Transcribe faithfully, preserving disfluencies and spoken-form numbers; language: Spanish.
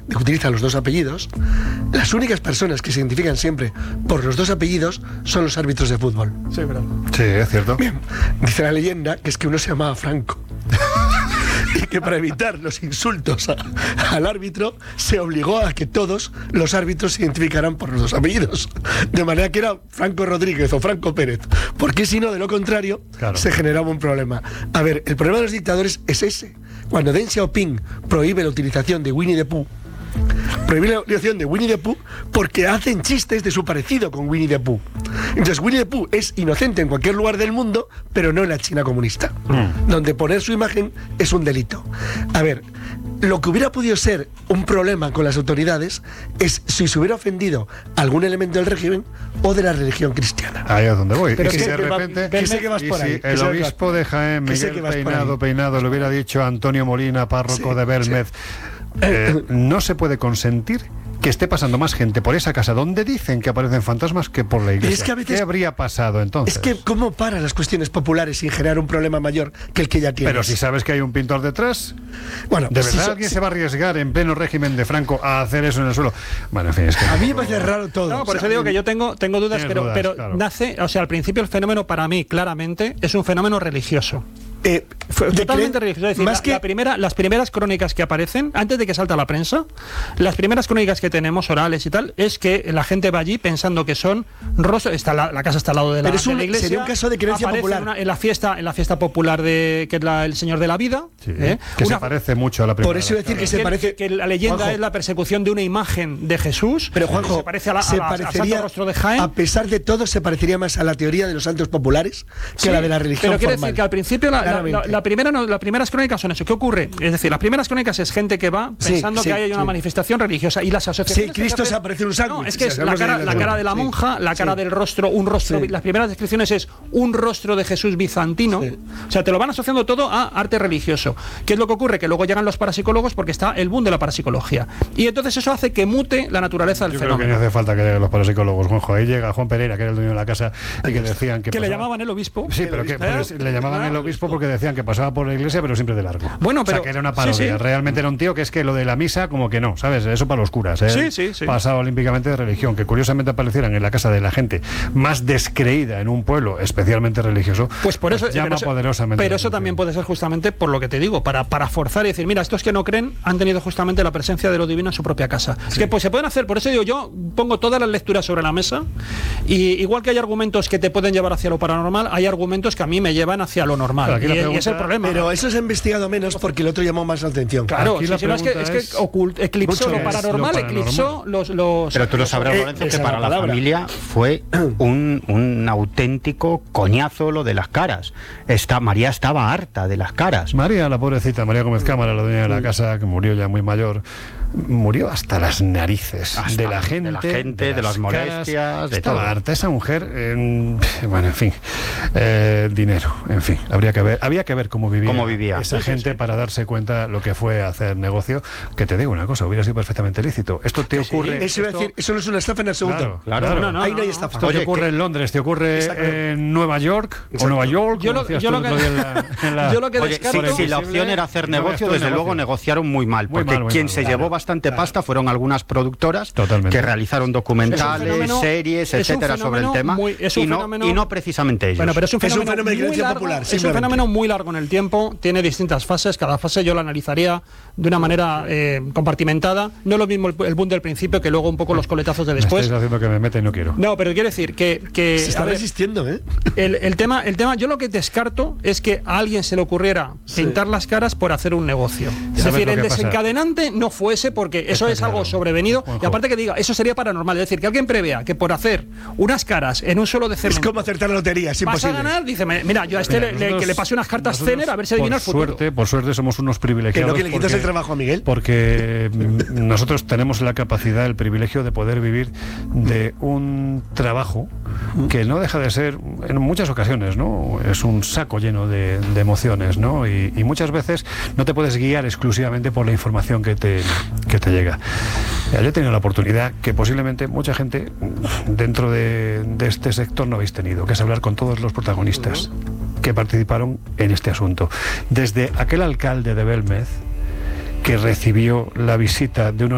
de que utiliza los dos apellidos, las únicas personas que se identifican siempre por los dos apellidos son los árbitros de fútbol. Sí, ¿verdad? Sí, es cierto. Bien, dice la leyenda que es que uno se llamaba Franco. Y que para evitar los insultos a, al árbitro se obligó a que todos los árbitros se identificaran por los dos apellidos, de manera que era Franco Rodríguez o Franco Pérez, porque si no, de lo contrario, claro, se generaba un problema. A ver, el problema de los dictadores es ese. Cuando Deng Xiaoping prohíbe la utilización de Winnie the Pooh, prohíbe la utilización de Winnie the Pooh porque hacen chistes de su parecido con Winnie the Pooh. Entonces Winnie the Pooh es inocente en cualquier lugar del mundo, pero no en la China comunista, mm. donde poner su imagen es un delito. A ver, lo que hubiera podido ser un problema con las autoridades es si se hubiera ofendido algún elemento del régimen o de la religión cristiana. Ahí es donde voy. Pero y es si que de repente, que sé que vas y por si ahí, el obispo de Jaén, Miguel Peinado, Peinado, le hubiera dicho a Antonio Molina, párroco sí, de Belmez, sí. eh, no se puede consentir que esté pasando más gente por esa casa donde dicen que aparecen fantasmas que por la iglesia. Es que a veces, ¿qué habría pasado entonces? Es que ¿cómo paran las cuestiones populares sin generar un problema mayor que el que ya tienes? Pero si sabes que hay un pintor detrás, bueno, ¿de verdad si, alguien si, se va a arriesgar en pleno régimen de Franco a hacer eso en el suelo? Bueno, en fin, es que... A mí me parece raro todo. No, por eso digo que yo tengo, tengo dudas, pero, dudas, pero claro. nace, o sea, al principio el fenómeno para mí, claramente, es un fenómeno religioso. Eh, Fue totalmente religioso. Es decir, más la, que... la primera, las primeras crónicas que aparecen, antes de que salta la prensa, las primeras crónicas que tenemos, orales y tal, es que la gente va allí pensando que son rostros. Está la, la casa está al lado de la, Pero es un, de la iglesia. Sería un caso de creencia popular. En, una, en la fiesta, en la fiesta popular de que es la, el Señor de la Vida. Sí, ¿eh? Que una, se parece mucho a la primera. Por eso decir que, que se parece. Que la leyenda Juanjo. es la persecución de una imagen de Jesús. Pero Juanjo, se parece a la, se a la, parecería, al rostro de Jaén. A pesar de todo, se parecería más a la teoría de los santos populares que sí, a la de la religión. Pero quiere formal. decir que al principio la, la, la, la primera no, las primeras crónicas son eso. ¿Qué ocurre? Es decir, las primeras crónicas es gente que va pensando sí, sí, que hay una sí. manifestación religiosa y las asociaciones. Sí, Cristo se aparece un sándwich. No, es que es la cara, la cara de la monja, sí, la cara sí. del rostro, un rostro. Sí. Las primeras descripciones es un rostro de Jesús bizantino. Sí. O sea, te lo van asociando todo a arte religioso. ¿Qué es lo que ocurre? Que luego llegan los parapsicólogos porque está el boom de la parapsicología. Y entonces eso hace que mute la naturaleza del Yo fenómeno. Creo que no hace falta que lleguen los parapsicólogos, Juanjo. Ahí llega Juan Pereira, que era el dueño de la casa, y que decían que. Que pasaba... le llamaban el obispo. Sí, pero que pues, le llamaban el obispo porque decían que pasaba por la iglesia, pero siempre de largo. Bueno, pero. O sea, que era una parodia. Sí, sí. Realmente era un tío que es que lo de la misa, como que no, ¿sabes? Eso para los curas. ¿eh? Sí, sí, sí. Pasado olímpicamente de religión, que curiosamente aparecieran en la casa de la gente más descreída en un pueblo especialmente religioso. Pues por eso. Pues llama pero eso, poderosamente. Pero eso también puede ser justamente por lo que te digo, para, para forzar y decir, mira, estos que no creen han tenido justamente la presencia de lo divino en su propia casa. Sí. Es que pues se pueden hacer, por eso digo yo, pongo todas las lecturas sobre la mesa y igual que hay argumentos que te pueden llevar hacia lo paranormal, hay argumentos que a mí me llevan hacia lo normal. Y, pregunta, y es el problema. Pero eso se ha investigado menos porque el otro llamó más la atención. Claro, si, si no es que, es que ocult, eclipsó lo paranormal, lo eclipsó los, los... Pero tú lo sabrás, eh, Lorenzo, que para la, la familia fue un, un auténtico coñazo lo de las caras. Esta, María estaba harta de las caras. María, la pobrecita, María Gómez Cámara, la dueña de la casa, que murió ya muy mayor, murió hasta las narices hasta de la gente, de, la gente, de, de las molestias, caras, de estaba todo. harta esa mujer. Eh, bueno, en fin, eh, dinero, en fin, habría que ver, había que ver cómo vivía, cómo vivía. esa sí, gente sí, sí. para darse cuenta lo que fue hacer negocio. Que te digo una cosa, hubiera sido perfectamente lícito. Esto te sí, ocurre. Eso, esto, decir, eso no es una estafa en absoluto. Claro, claro. claro. No, no, ahí no hay estafa. Esto Oye, te ocurre ¿qué? en Londres, te ocurre Exacto. en Nueva York Exacto. o Nueva York. Yo lo, yo lo que, la, la... yo lo que Oye, descarto, si, si la opción era hacer negocio, desde negocio. luego negociaron muy mal, porque muy mal, muy quien mal, se claro, llevó bastante claro. pasta fueron algunas productoras Totalmente. que realizaron documentales, fenómeno, series, etcétera sobre el tema muy, y, no, fenómeno, y no precisamente ellos. Bueno, pero es un fenómeno, es un fenómeno muy de largo, popular, es un fenómeno muy largo en el tiempo, tiene distintas fases, cada fase yo la analizaría de una manera eh, compartimentada, no es lo mismo el, el boom del principio que luego un poco los coletazos de después. Me estáis haciendo que me meta y no quiero. No, pero quiero decir que... que se está ver, resistiendo, ¿eh? El, el, tema, el tema, yo lo que descarto es que a alguien se le ocurriera sí. pintar las caras por hacer un negocio. Es decir, el desencadenante pasa? no fuese porque eso Está es claro. algo sobrevenido Ojo. y aparte que diga, eso sería paranormal, es decir, que alguien prevea que por hacer unas caras en un solo de cemento... Es como acertar la lotería, es imposible. Vas a ganar, dice, mira, yo a este mira, le, nosotros, que le pase unas cartas Zener a ver si adivina el futuro. Suerte, por suerte somos unos privilegiados. Que no que le quitas porque, el trabajo a Miguel. Porque nosotros tenemos la capacidad, el privilegio de poder vivir de un trabajo que no deja de ser, en muchas ocasiones, ¿no? Es un saco lleno de, de emociones, ¿no? Y, y muchas veces no te puedes guiar exclusivamente por la información que te, que te llega. Yo he tenido la oportunidad que posiblemente mucha gente dentro de, de este sector no habéis tenido, que es hablar con todos los protagonistas que participaron en este asunto. Desde aquel alcalde de Belmez que recibió la visita de unos